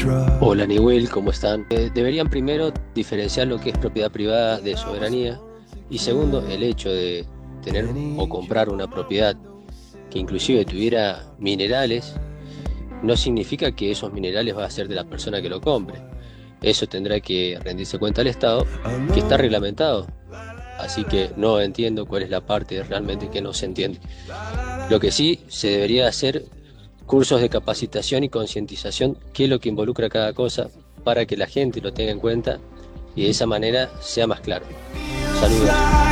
Hola Niwil, ¿cómo están? Deberían primero diferenciar lo que es propiedad privada de soberanía y segundo, el hecho de tener o comprar una propiedad que inclusive tuviera minerales no significa que esos minerales va a ser de la persona que lo compre. Eso tendrá que rendirse cuenta al Estado, que está reglamentado. Así que no entiendo cuál es la parte realmente que no se entiende. Lo que sí se debería hacer cursos de capacitación y concientización, qué es lo que involucra cada cosa, para que la gente lo tenga en cuenta y de esa manera sea más claro. Saludos.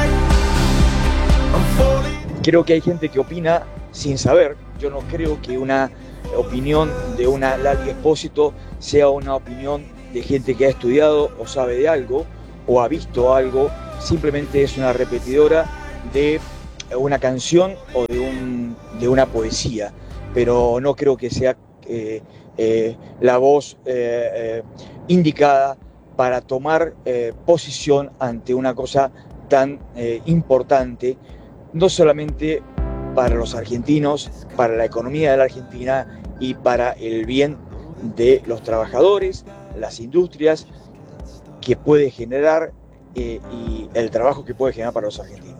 Creo que hay gente que opina sin saber. Yo no creo que una opinión de una Lali Espósito sea una opinión de gente que ha estudiado o sabe de algo o ha visto algo. Simplemente es una repetidora de una canción o de una poesía, pero no creo que sea la voz indicada para tomar posición ante una cosa tan importante, no solamente para los argentinos, para la economía de la Argentina y para el bien de los trabajadores, las industrias que puede generar y el trabajo que puede generar para los argentinos.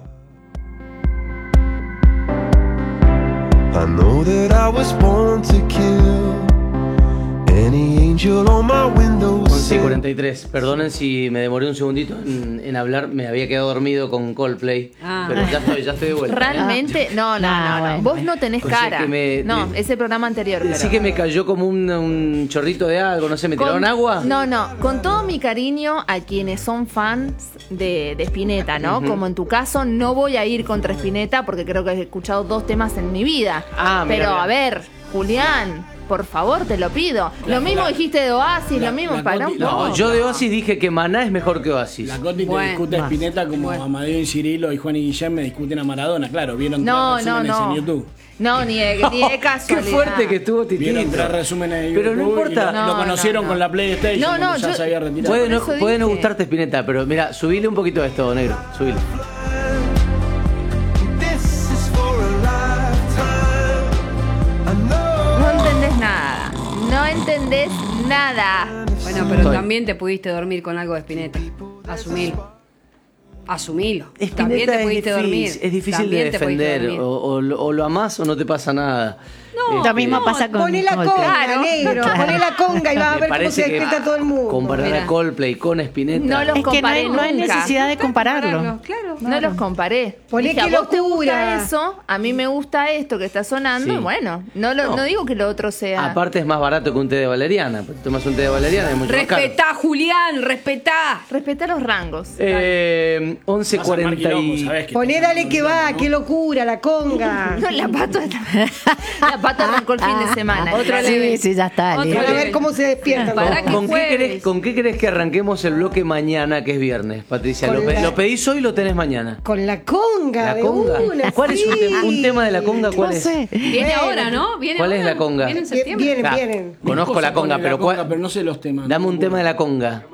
I know that I was born to kill. Any angel on my window. 11:43. Perdonen si me demoré un segundito en hablar. Me había quedado dormido con Coldplay. Pero ya estoy de vuelta. Realmente, no. Vos no tenés cara. No, es el programa anterior. Sí que me cayó como un chorrito de algo, no sé, ¿me tiraron agua? No, con todo mi cariño a quienes son fans de Spinetta, ¿no? Uh-huh. Como en tu caso, no voy a ir contra Spinetta porque creo que he escuchado 2 temas en mi vida. Pero a ver, Julián, por favor, te lo pido. Lo mismo dijiste de Oasis, lo mismo para un poco. No, yo de Oasis dije que Maná es mejor que Oasis. La Coti te discute a Spinetta como Amadeo y Cirilo y Juan y Guillén me discuten a Maradona. Claro, vieron 3 resúmenes en YouTube. No, ni de casualidad. Qué fuerte que estuvo Titito. Vieron 3 resúmenes de YouTube. Pero no importa. Lo conocieron con la PlayStation cuando ya se había retirado. Puede no gustarte Spinetta, pero mira, subile un poquito a esto, negro. Subile. No entendés nada. Bueno, pero también te pudiste dormir con algo de Spinetta. Asumilo. También te pudiste dormir. Es difícil de defender. O lo amás o no te pasa nada. No, lo mismo pasa con poné la conga, negro. Poné la conga y vas a ver cómo se despierta todo el mundo. Comparar a Coldplay con Spinetta. No los comparé nunca. No hay necesidad de compararlo. Claro. No los comparé. Poné que a vos te gusta locura. eso, a mí me gusta esto que está sonando. Sí. Bueno, no digo que lo otro sea. Aparte es más barato que un té de valeriana. Tomas un té de valeriana y es mucho más caro. Respetá, Julián, respetá. Respetá los rangos. 11:40. Poné dale que va, qué locura, la conga. No, la pata arrancó el fin de semana. Sí, ya está. Para ver cómo se despierta. ¿Con qué querés que arranquemos el bloque mañana, que es viernes, Patricia? ¿Lo pedís hoy o lo tenés mañana? Con la conga. La conga. ¿Cuál es un tema de la conga? ¿Cuál No es? sé. Viene ahora, ¿no? ¿Cuál es la conga? Viene en septiembre. Vienen. Conozco la conga, pero pero no sé los temas. dame un tema de la conga.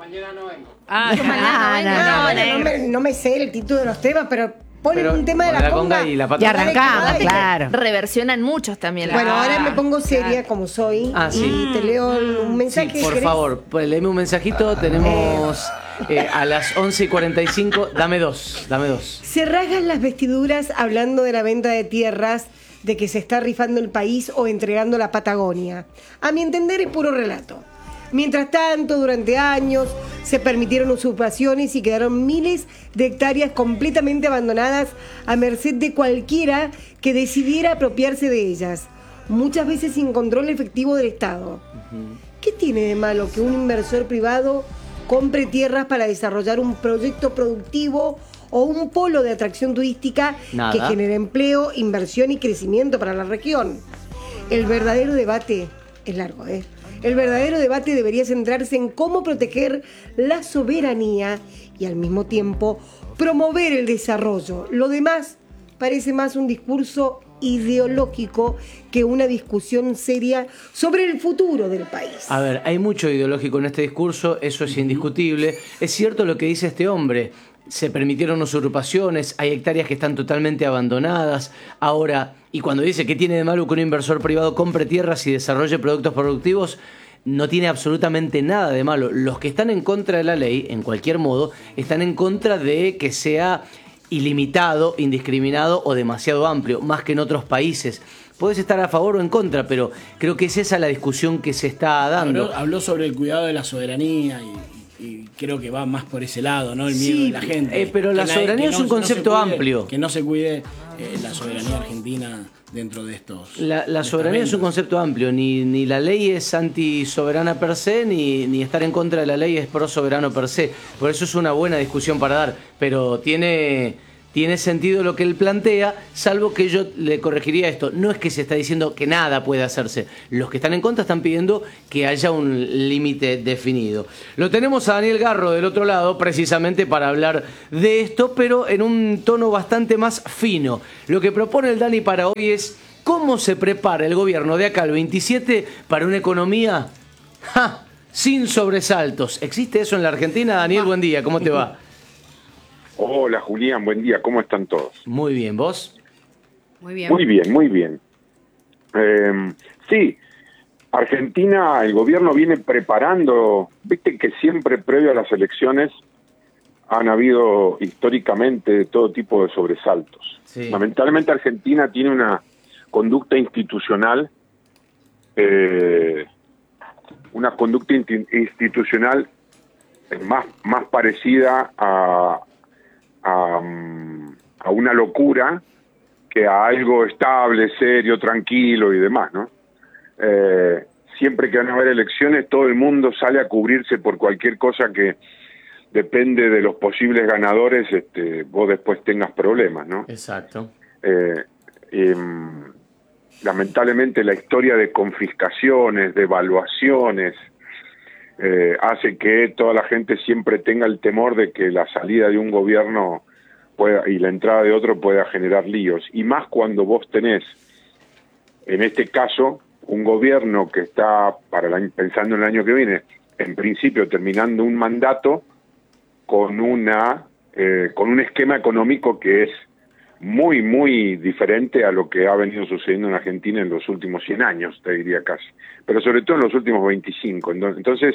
No me sé el título de los temas, pero ponen un tema de la conga y la pata. Y arrancamos, claro. Reversionan muchos también. Bueno, ahora me pongo seria como soy y te leo un mensaje. Sí, por favor, léeme un mensajito. Tenemos a las 11:45. Dame dos. Se rasgan las vestiduras hablando de la venta de tierras, de que se está rifando el país o entregando la Patagonia. A mi entender es puro relato. Mientras tanto, durante años se permitieron usurpaciones y quedaron miles de hectáreas completamente abandonadas a merced de cualquiera que decidiera apropiarse de ellas, muchas veces sin control efectivo del Estado. ¿Qué tiene de malo que un inversor privado compre tierras para desarrollar un proyecto productivo o un polo de atracción turística que genere empleo, inversión y crecimiento para la región? El verdadero debate es largo, El verdadero debate debería centrarse en cómo proteger la soberanía y al mismo tiempo promover el desarrollo. Lo demás parece más un discurso ideológico que una discusión seria sobre el futuro del país. A ver, hay mucho ideológico en este discurso, eso es indiscutible. Es cierto lo que dice este hombre. Se permitieron usurpaciones, hay hectáreas que están totalmente abandonadas. Ahora, y cuando dice que tiene de malo que un inversor privado compre tierras y desarrolle productos productivos, no tiene absolutamente nada de malo. Los que están en contra de la ley, en cualquier modo, están en contra de que sea ilimitado, indiscriminado o demasiado amplio, más que en otros países. Puedes estar a favor o en contra, pero creo que es esa la discusión que se está dando. Habló sobre el cuidado de la soberanía y creo que va más por ese lado, ¿no? El miedo de la gente. Pero la soberanía es un concepto amplio. Que no se cuide la soberanía argentina dentro de estos. La soberanía es un concepto amplio. Ni la ley es antisoberana per se, ni estar en contra de la ley es pro soberano per se. Por eso es una buena discusión para dar. Pero tiene sentido lo que él plantea, salvo que yo le corregiría esto. No es que se está diciendo que nada puede hacerse. Los que están en contra están pidiendo que haya un límite definido. Lo tenemos a Daniel Garro del otro lado, precisamente para hablar de esto, pero en un tono bastante más fino. Lo que propone el Dani para hoy es cómo se prepara el gobierno de acá al 27 para una economía sin sobresaltos. ¿Existe eso en la Argentina? Daniel, buen día, ¿cómo te va? Hola Julián, buen día, ¿cómo están todos? Muy bien, ¿vos? Muy bien. Muy bien, muy bien. Sí, Argentina, el gobierno viene preparando, viste que siempre previo a las elecciones han habido históricamente todo tipo de sobresaltos. Sí. Lamentablemente Argentina tiene una conducta institucional, más parecida a una locura que a algo estable, serio, tranquilo y demás, ¿no? Siempre que van a haber elecciones, todo el mundo sale a cubrirse por cualquier cosa que depende de los posibles ganadores, vos después tengas problemas, ¿no? Exacto. Lamentablemente la historia de confiscaciones, de evaluaciones, hace que toda la gente siempre tenga el temor de que la salida de un gobierno y la entrada de otro pueda generar líos. Y más cuando vos tenés, en este caso, un gobierno que está, pensando en el año que viene, en principio terminando un mandato con un esquema económico que es muy, muy diferente a lo que ha venido sucediendo en Argentina en los últimos 100 años, te diría casi, pero sobre todo en los últimos 25. Entonces,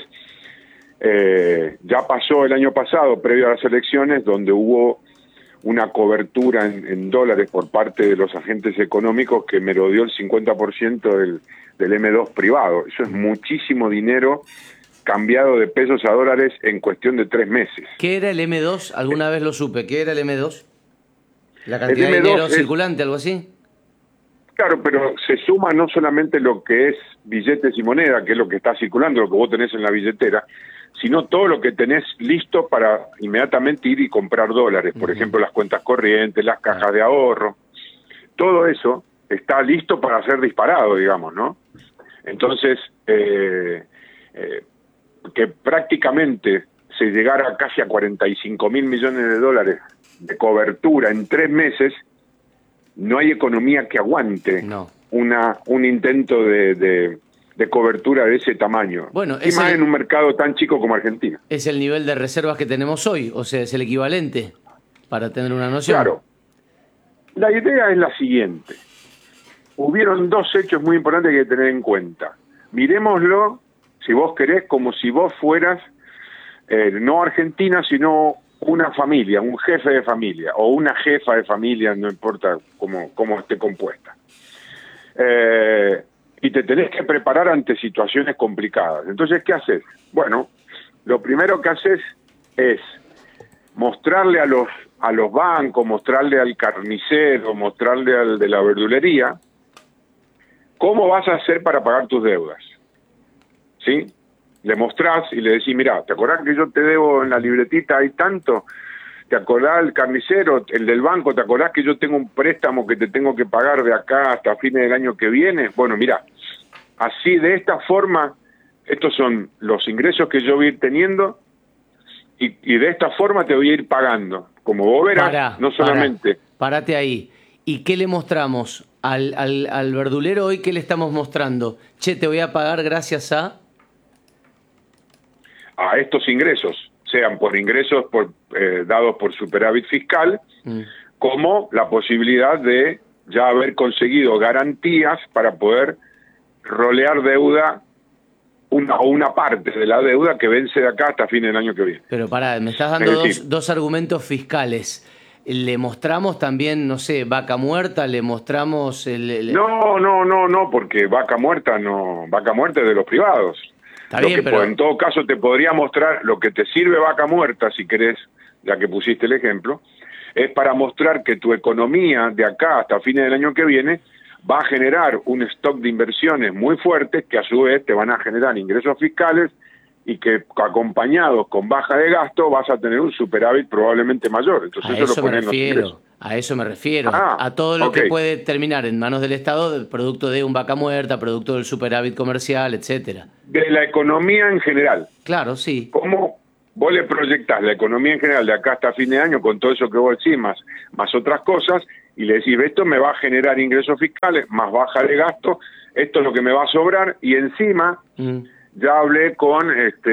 ya pasó el año pasado, previo a las elecciones, donde hubo una cobertura en dólares por parte de los agentes económicos que merodeó el 50% del M2 privado. Eso es muchísimo dinero cambiado de pesos a dólares en cuestión de 3 meses. ¿Qué era el M2? ¿Alguna vez lo supe? ¿Qué era el M2? ¿La cantidad de dinero circulante, algo así? Claro, pero se suma no solamente lo que es billetes y moneda, que es lo que está circulando, lo que vos tenés en la billetera, sino todo lo que tenés listo para inmediatamente ir y comprar dólares. Por ejemplo, las cuentas corrientes, las cajas de ahorro. Todo eso está listo para ser disparado, digamos, ¿no? Entonces, que prácticamente se llegara casi a 45.000 millones de dólares de cobertura en 3 meses, no hay economía que aguante un intento de cobertura de ese tamaño. Bueno, y más en un mercado tan chico como Argentina. Es el nivel de reservas que tenemos hoy, o sea, es el equivalente, para tener una noción. Claro. La idea es la siguiente. Hubieron 2 hechos muy importantes que hay que tener en cuenta. Miremoslo, si vos querés, como si vos fueras no Argentina, sino una familia, un jefe de familia o una jefa de familia, no importa cómo esté compuesta. Y te tenés que preparar ante situaciones complicadas. Entonces, ¿qué haces? Bueno, lo primero que haces es mostrarle a los bancos, mostrarle al carnicero, mostrarle al de la verdulería, cómo vas a hacer para pagar tus deudas. ¿Sí? Le mostrás y le decís, mirá, ¿te acordás que yo te debo en la libretita hay tanto? ¿Te acordás el carnicero, el del banco? ¿Te acordás que yo tengo un préstamo que te tengo que pagar de acá hasta fines del año que viene? Bueno, mirá, así de esta forma, estos son los ingresos que yo voy a ir teniendo y de esta forma te voy a ir pagando. Como vos verás, no solamente... Parate ahí. ¿Y qué le mostramos al verdulero hoy? ¿Qué le estamos mostrando? Che, te voy a pagar gracias a estos ingresos, sean por ingresos dados por superávit fiscal, como la posibilidad de ya haber conseguido garantías para poder rolear deuda una parte de la deuda que vence de acá hasta fin del año que viene. Pero pará, me estás dando dos argumentos fiscales. ¿Le mostramos también, no sé, vaca muerta? ¿Le mostramos No, porque vaca muerta es de los privados. Está bien, pero en todo caso te podría mostrar lo que te sirve vaca muerta, si querés, ya que pusiste el ejemplo, es para mostrar que tu economía de acá hasta fines del año que viene va a generar un stock de inversiones muy fuertes que a su vez te van a generar ingresos fiscales y que acompañados con baja de gasto vas a tener un superávit probablemente mayor. Entonces a eso me refiero, a todo lo que puede terminar en manos del Estado, producto de un vaca muerta, producto del superávit comercial, etcétera. De la economía en general. Claro, sí. ¿Cómo vos le proyectás la economía en general de acá hasta fin de año con todo eso que vos decís, más otras cosas, y le decís, esto me va a generar ingresos fiscales, más baja de gasto, esto es lo que me va a sobrar, y encima ya hablé con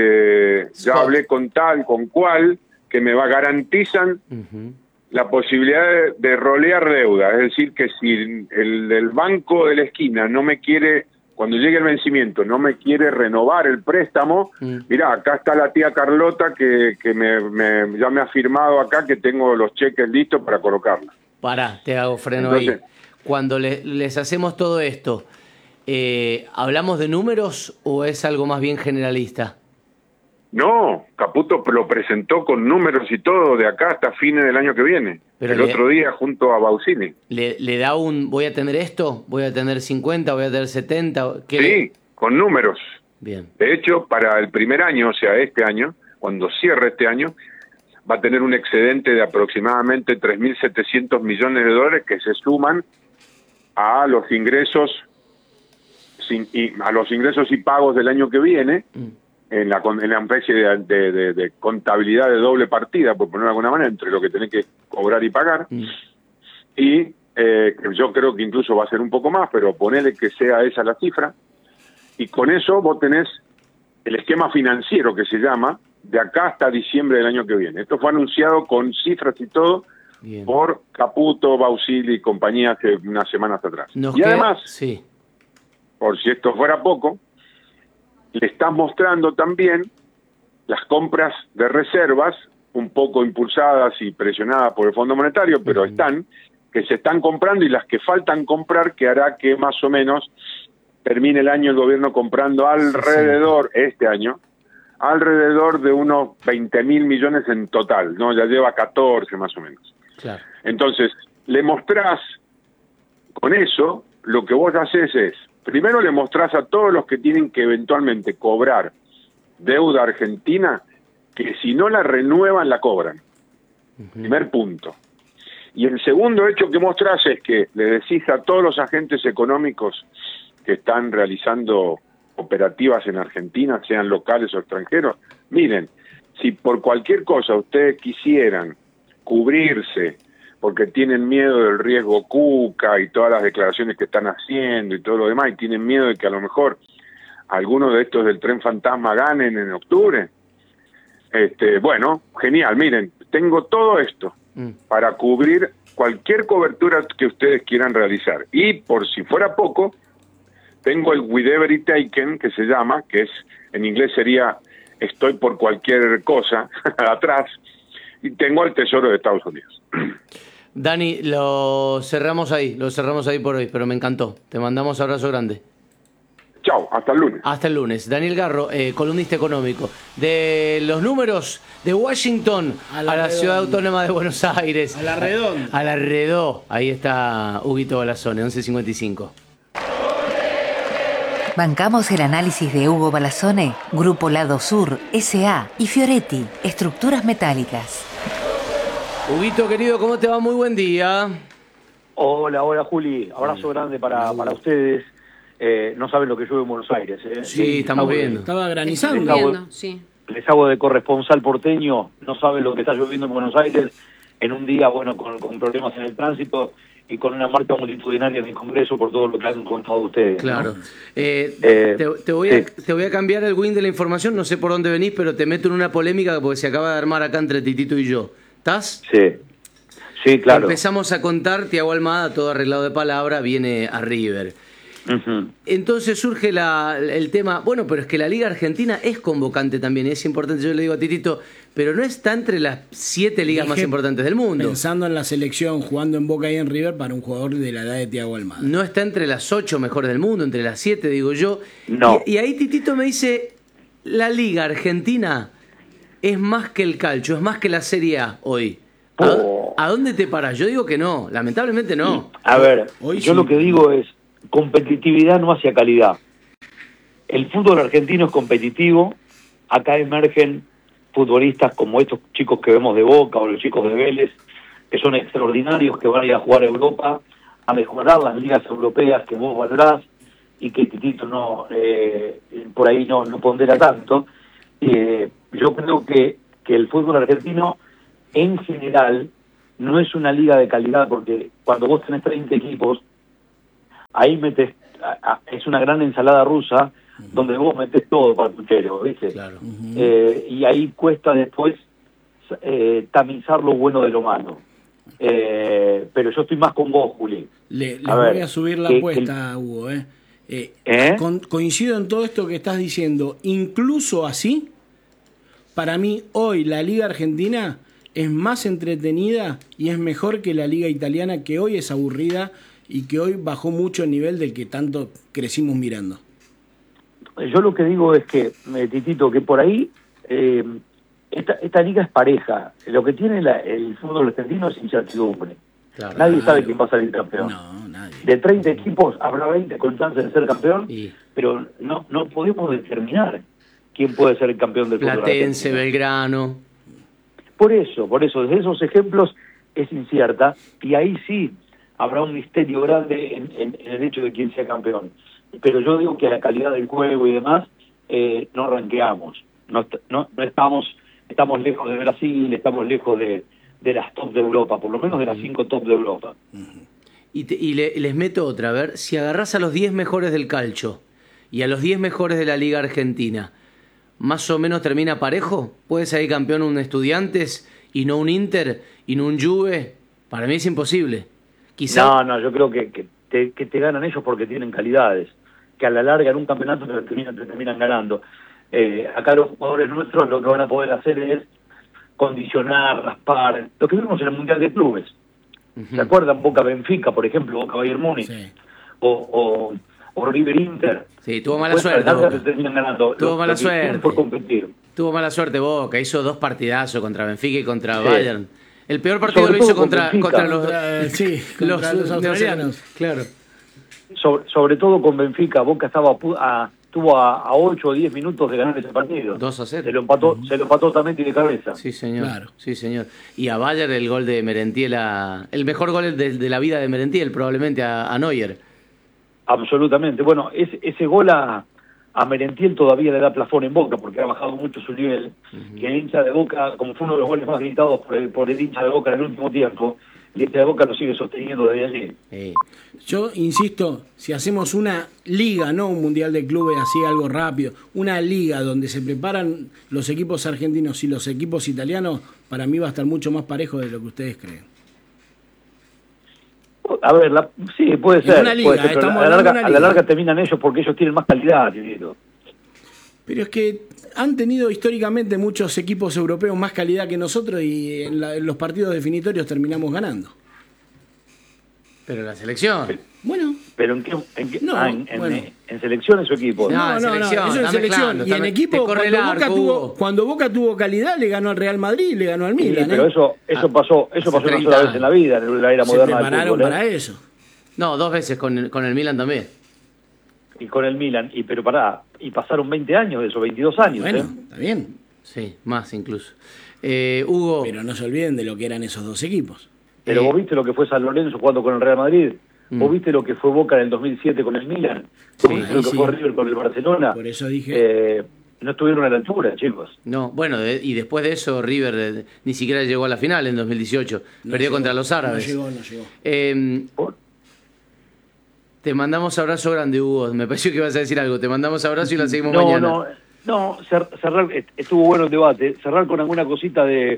tal, con cual, que me garantizan la posibilidad de rolear deuda, es decir, que si el banco de la esquina no me quiere, cuando llegue el vencimiento, no me quiere renovar el préstamo, mirá, acá está la tía Carlota que ya me ha firmado acá que tengo los cheques listos para colocarla. Pará, te hago freno. Entonces, ahí. Cuando les hacemos todo esto, ¿hablamos de números o es algo más bien generalista? No, Caputo lo presentó con números y todo de acá hasta fines del año que viene. Pero el otro día junto a Bausini. ¿Le da voy a tener esto? ¿Voy a tener 50? ¿Voy a tener 70? Sí, con números. Bien. De hecho, para el primer año, o sea, este año, cuando cierre este año, va a tener un excedente de aproximadamente 3.700 millones de dólares que se suman a los ingresos y pagos del año que viene. En la especie de contabilidad de doble partida, por ponerlo de alguna manera, entre lo que tenés que cobrar y pagar, y yo creo que incluso va a ser un poco más, pero ponele que sea esa la cifra, y con eso vos tenés el esquema financiero que se llama, de acá hasta diciembre del año que viene. Esto fue anunciado con cifras y todo, por Caputo, Bausili y compañía hace unas semanas atrás. Además, por si esto fuera poco, le estás mostrando también las compras de reservas, un poco impulsadas y presionadas por el Fondo Monetario, pero que se están comprando, y las que faltan comprar, que hará que más o menos termine el año el gobierno comprando este año, alrededor de unos 20.000 millones en total, ¿no? Ya lleva 14 más o menos. Claro. Entonces, le mostrás con eso, lo que vos haces es, primero le mostrás a todos los que tienen que eventualmente cobrar deuda argentina, que si no la renuevan, la cobran. Primer punto. Y el segundo hecho que mostrás es que le decís a todos los agentes económicos que están realizando operativas en Argentina, sean locales o extranjeros, miren, si por cualquier cosa ustedes quisieran cubrirse porque tienen miedo del riesgo Cuca y todas las declaraciones que están haciendo y todo lo demás, y tienen miedo de que a lo mejor algunos de estos del tren fantasma ganen en octubre, bueno, genial, miren, tengo todo esto para cubrir cualquier cobertura que ustedes quieran realizar. Y por si fuera poco, tengo el Whatever It Taken, que se llama, que es, en inglés sería estoy por cualquier cosa, atrás, y tengo el Tesoro de Estados Unidos. Dani, lo cerramos ahí por hoy, pero me encantó. Te mandamos abrazo grande. Chao, hasta el lunes. Hasta el lunes. Daniel Garro, columnista económico. De los números de Washington a la Ciudad Autónoma de Buenos Aires. A la Redonda. A la Redó. Ahí está Huguito Balazone, 11:55. Bancamos el análisis de Hugo Balazone, Grupo Lado Sur, S.A. y Fioretti, Estructuras Metálicas. Huguito, querido, ¿cómo te va? Muy buen día. Hola, Juli. Abrazo grande para ustedes. No saben lo que llueve en Buenos Aires. Sí, estamos viendo. Estaba granizando. Les hago de corresponsal porteño. No saben lo que está lloviendo en Buenos Aires en un día, bueno, con problemas en el tránsito y con una marcha multitudinaria en el Congreso por todo lo que han contado ustedes. Claro. ¿No? Te voy a cambiar el win de la información. No sé por dónde venís, pero te meto en una polémica porque se acaba de armar acá entre Titito y yo. ¿Estás? Sí, claro. Empezamos a contar, Thiago Almada, todo arreglado de palabra, viene a River. Entonces surge el tema, bueno, pero es que la Liga Argentina es convocante también, y es importante, yo le digo a Titito, pero no está entre las 7 ligas más importantes del mundo. Pensando en la selección, jugando en Boca y en River para un jugador de la edad de Thiago Almada. No está entre las 8 mejores del mundo, entre las 7, digo yo. No. Y ahí Titito me dice, la Liga Argentina es más que el calcio, es más que la Serie A hoy. ¿A dónde te paras? Yo digo que no, lamentablemente no. A ver, Hoy yo sí. lo que digo es, competitividad no hacia calidad. El fútbol argentino es competitivo, acá emergen futbolistas como estos chicos que vemos de Boca o los chicos de Vélez, que son extraordinarios, que van a ir a jugar a Europa, a mejorar las ligas europeas que vos valorás y que Titito no por ahí no pondera tanto. Yo creo que el fútbol argentino en general no es una liga de calidad, porque cuando vos tenés 30 equipos, ahí metes, es una gran ensalada rusa, donde vos metés todo para el puchero, ¿viste? Claro. Y ahí cuesta después tamizar lo bueno de lo malo. Pero yo estoy más con vos, Juli. Les voy a subir la apuesta, Hugo. Coincido en todo esto que estás diciendo. Incluso así, para mí hoy la Liga Argentina es más entretenida y es mejor que la Liga Italiana, que hoy es aburrida y que hoy bajó mucho el nivel del que tanto crecimos mirando. Yo lo que digo es que, Titito, que por ahí esta liga es pareja. Lo que tiene el fútbol argentino es incertidumbre. Claro. Nadie sabe quién va a salir campeón. No, nadie. De 30 equipos habrá 20 con chance de ser campeón, pero no podemos determinar quién puede ser el campeón del fútbol argentino. Platense, Belgrano. Por eso, desde esos ejemplos es incierta, y ahí sí habrá un misterio grande en el hecho de quién sea campeón. Pero yo digo que a la calidad del juego y demás, no ranqueamos. No estamos lejos de Brasil, estamos lejos de las top de Europa, por lo menos de las 5 top de Europa. Y les meto otra, a ver, si agarrás a los 10 mejores del calcio y a los 10 mejores de la Liga Argentina, ¿más o menos termina parejo? ¿Puede salir campeón un Estudiantes y no un Inter y no un Juve? Para mí es imposible. Quizá... No, yo creo que te ganan ellos porque tienen calidades, que a la larga en un campeonato te terminan ganando. Acá los jugadores nuestros lo que van a poder hacer es condicionar, raspar, lo que vimos en el Mundial de Clubes. ¿Se acuerdan? Boca-Benfica, por ejemplo, Boca-Bayern Múnich, o River Inter. Sí, tuvo mala suerte. Terminan ganando. Tuvo mala suerte. Por competir. Tuvo mala suerte Boca, hizo 2 partidazos contra Benfica y contra Bayern. El peor partido lo hizo contra los australianos. Claro. Sobre todo con Benfica, Boca estuvo a 8 o 10 minutos de ganar ese partido. 2-0. Se lo empató también de cabeza. Sí, señor. Claro. Sí, señor. Y a Bayern el gol de Merentiel, el mejor gol de la vida de Merentiel, probablemente a Neuer. Absolutamente. Bueno, ese gol a Merentiel todavía le da plafón en Boca, porque ha bajado mucho su nivel. Y el hincha de Boca, como fue uno de los goles más gritados por el hincha de Boca en el último tiempo, el hincha de Boca lo sigue sosteniendo desde allí. Yo insisto, si hacemos una liga, no un mundial de clubes así algo rápido, una liga donde se preparan los equipos argentinos y los equipos italianos, para mí va a estar mucho más parejo de lo que ustedes creen. A ver, sí, puede ser. Una liga, puede ser, pero a la larga terminan ellos porque ellos tienen más calidad, querido. Pero es que han tenido históricamente muchos equipos europeos más calidad que nosotros y en los partidos definitorios terminamos ganando. Pero la selección. Bueno. ¿Pero en qué? ¿En selecciones o equipos? No, eso es selección. Y en equipo, cuando Boca tuvo calidad, le ganó al Real Madrid y le ganó al Milan. Pero eso pasó una sola vez en la vida, en la era moderna. Se prepararon para eso. No, 2 veces con el Milan también. Y con el Milan, pero y pasaron 20 años de esos, 22 años. Bueno, está bien. Sí, más incluso. Hugo. Pero no se olviden de lo que eran esos 2 equipos. Pero vos viste lo que fue San Lorenzo jugando con el Real Madrid. ¿Vos viste lo que fue Boca en el 2007 con el Milan? ¿Vos viste lo que fue River con el Barcelona? Por eso dije... no estuvieron a la altura, chicos. No, bueno, y después de eso River ni siquiera llegó a la final en 2018. Perdió contra los árabes. No llegó. Te mandamos abrazo grande, Hugo. Me pareció que ibas a decir algo. Te mandamos abrazo y la seguimos mañana. No, cerrar, estuvo bueno el debate. Cerrar con alguna cosita de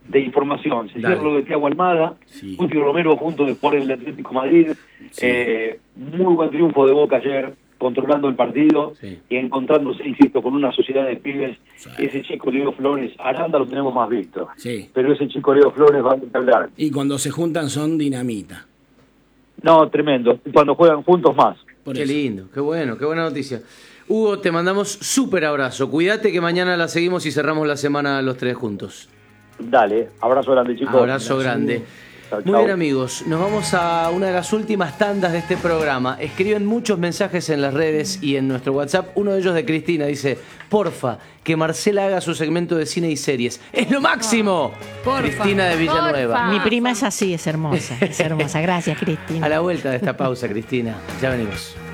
de información. Se cierra lo de Thiago Almada, Guti Romero junto después del Atlético Madrid. Muy buen triunfo de Boca ayer, controlando el partido y encontrándose, insisto, con una sociedad de pibes. Ese chico Leo Flores, Aranda lo tenemos más visto, pero ese chico Leo Flores va a hablar. Y cuando se juntan son dinamita. No, tremendo. Cuando juegan juntos más. Qué lindo, qué bueno, qué buena noticia. Hugo, te mandamos súper abrazo. Cuídate que mañana la seguimos y cerramos la semana los tres juntos. Dale, abrazo grande, chicos. Abrazo grande. Chau, Muy chau. bien, amigos, nos vamos a una de las últimas tandas de este programa. Escriben muchos mensajes en las redes y en nuestro WhatsApp. Uno de ellos de Cristina dice: porfa, que Marcela haga su segmento de cine y series. ¡Es lo máximo! Cristina de Villanueva. Mi prima es así, es hermosa. Es hermosa. Gracias, Cristina. A la vuelta de esta pausa, Cristina. Ya venimos.